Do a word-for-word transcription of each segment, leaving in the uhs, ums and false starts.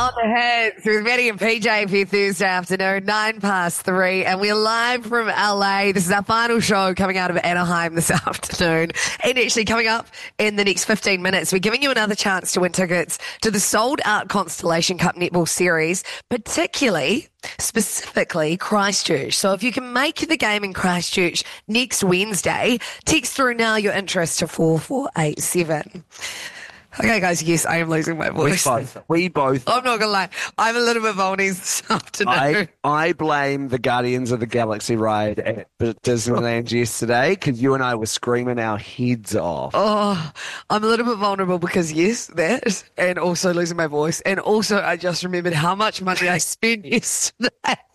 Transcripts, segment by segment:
On the Hits with Maddie and P J for your Thursday afternoon, nine past three, and we're live from L A. This is our final show coming out of Anaheim this afternoon. And actually coming up in the next fifteen minutes, we're giving you another chance to win tickets to the sold-out Constellation Cup Netball Series, particularly, specifically, Christchurch. So if you can make the game in Christchurch next Wednesday, text through now your interest to four four eight seven. Okay, guys, yes, I am losing my voice. We both. We both. I'm not going to lie. I'm a little bit vulnerable this afternoon. I, I blame the Guardians of the Galaxy ride at Disneyland yesterday because you and I were screaming our heads off. Oh, I'm a little bit vulnerable because, yes, that, and also losing my voice. And also, I just remembered how much money I spent yesterday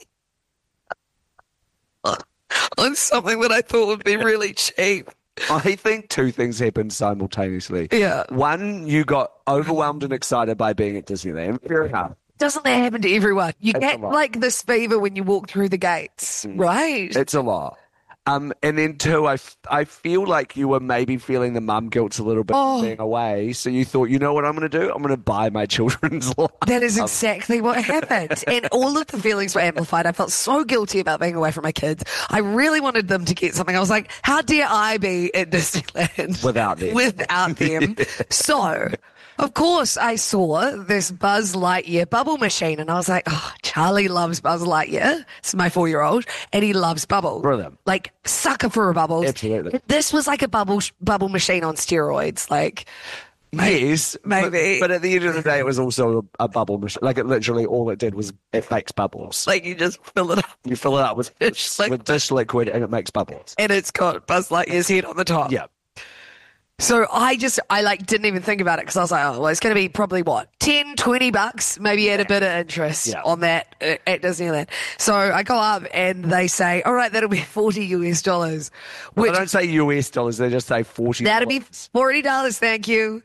on something that I thought would be really cheap. I think two things happened simultaneously. Yeah. One, you got overwhelmed and excited by being at Disneyland. Fair enough. Doesn't that happen to everyone? You It's get a lot. like this fever when you walk through the gates, Mm. right? It's a lot. Um, and then two, I, f- I feel like you were maybe feeling the mum guilt a little bit Oh. for being away. So you thought, you know what I'm going to do? I'm going to buy my children's life. That is exactly what happened. And all of the feelings were amplified. I felt so guilty about being away from my kids. I really wanted them to get something. I was like, how dare I be at Disneyland Without them. Without them. So, of course, I saw this Buzz Lightyear bubble machine and I was like, oh, Charlie loves Buzz Lightyear. It's my four-year-old and he loves bubbles. Brilliant. Like, sucker for a bubbles. Absolutely. This was like a bubble bubble machine on steroids. Like, Yes, maybe. But, but at the end of the day, it was also a, a bubble machine. Like it literally, all it did was it makes bubbles. like you just fill it up. You fill it up with, It's like- with dish liquid and it makes bubbles. And it's got Buzz Lightyear's head on the top. Yeah. So I just, I like didn't even think about it because I was like, oh, well, it's going to be probably what, ten, twenty bucks, maybe add a bit of interest Yeah. on that uh, at Disneyland. So I go up and they say, all right, that'll be forty U S dollars, Well, which they don't say U S dollars, they just say forty. that'll be forty dollars. Thank you.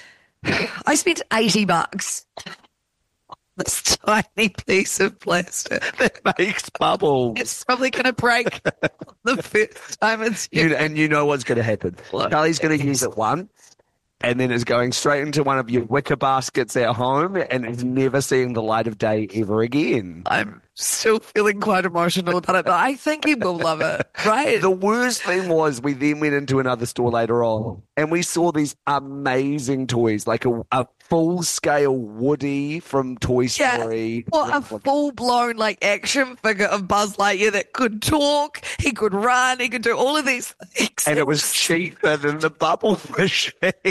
I spent eighty bucks. This tiny piece of plastic. that makes bubbles. It's probably going to break the first time it's used. You, and you know what's going to happen. What? Charlie's going to use it once, and then it's going straight into one of your wicker baskets at home, and it's never seeing the light of day ever again. I'm still feeling quite emotional about it, but I think he will love it, right? The worst thing was we then went into another store later on, and we saw these amazing toys, like a, a full-scale Woody from Toy Yeah. Story. What a full-blown like action figure of Buzz Lightyear that could talk, he could run, he could do all of these things. And it was cheaper than the bubble machine.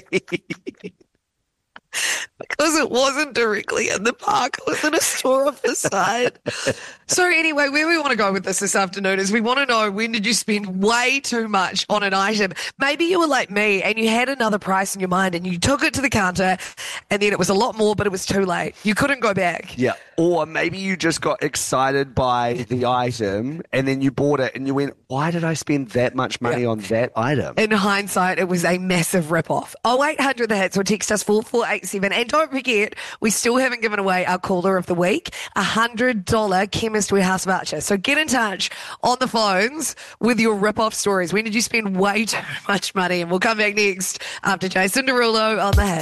Because it wasn't directly in the park, it was in a store off the side. So anyway, where we want to go with this this afternoon is we want to know, when did you spend way too much on an item? Maybe you were like me and you had another price in your mind and you took it to the counter and then it was a lot more, but it was too late. You couldn't go back. Yeah. Or maybe you just got excited by the item and then you bought it and you went, why did I spend that much money Yeah. on that item? In hindsight, it was a massive rip-off. oh eight hundred the hits or text us four four eight seven. And don't forget, we still haven't given away our caller of the week, a one hundred dollars Chemist Warehouse voucher. So get in touch on the phones with your rip-off stories. When did you spend way too much money? And we'll come back next after Jason Derulo on the hit.